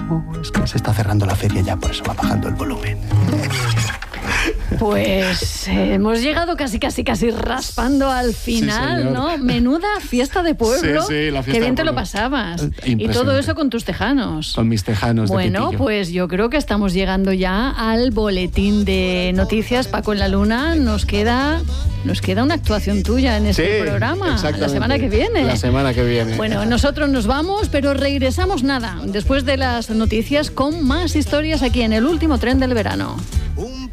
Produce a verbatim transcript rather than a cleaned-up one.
Uh, es que se está cerrando la feria ya, por eso va bajando el volumen. Pues eh, hemos llegado casi, casi, casi raspando al final, sí, ¿no? Menuda fiesta de pueblo. Sí, sí, la fiesta Qué bien de te lo pueblo. pasabas. Y todo eso con tus tejanos. Con mis tejanos Bueno, de pitillo. pues yo creo que estamos llegando ya al boletín de noticias. Paco en la Luna, nos queda, nos queda una actuación tuya en este Sí, programa. exactamente. La semana que viene. La semana que viene. Bueno, nosotros nos vamos, pero regresamos nada, después de las noticias, con más historias aquí en El Último Tren del Verano.